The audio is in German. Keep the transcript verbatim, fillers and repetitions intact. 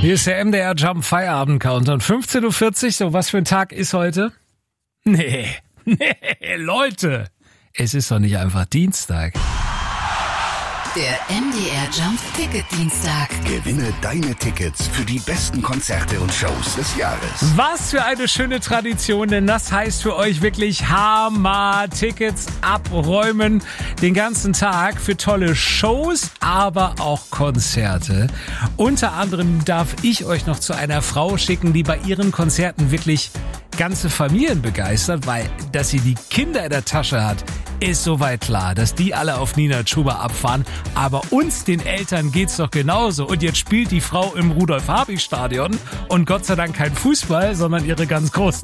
Hier ist der M D R Jump Feierabend Countdown. fünfzehn Uhr vierzig, so was für ein Tag ist heute? Nee, nee, Leute, es ist doch nicht einfach Dienstag. Der M D R Jump Ticket Dienstag. Gewinne deine Tickets für die besten Konzerte und Shows des Jahres. Was für eine schöne Tradition, denn das heißt für euch wirklich Hammer. Tickets abräumen den ganzen Tag für tolle Shows, aber auch Konzerte. Unter anderem darf ich euch noch zu einer Frau schicken, die bei ihren Konzerten wirklich ganze Familien begeistert, weil, dass sie die Kinder in der Tasche hat, ist soweit klar, dass die alle auf Nina Chuba abfahren. Aber uns, den Eltern, geht's doch genauso. Und jetzt spielt die Frau im Rudolf-Habich-Stadion und Gott sei Dank kein Fußball, sondern ihre ganz großen